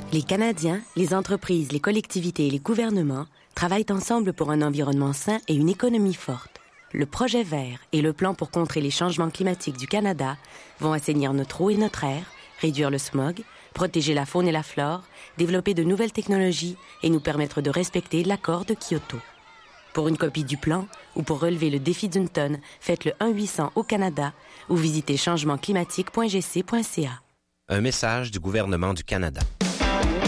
Les Canadiens, les entreprises, les collectivités et les gouvernements travaillent ensemble pour un environnement sain et une économie forte. Le projet vert et le plan pour contrer les changements climatiques du Canada vont assainir notre eau et notre air, réduire le smog, protéger la faune et la flore, développer de nouvelles technologies et nous permettre de respecter l'accord de Kyoto. Pour une copie du plan ou pour relever le défi d'une tonne, faites le 1-800 au Canada ou visitez changementclimatique.gc.ca. Un message du gouvernement du Canada.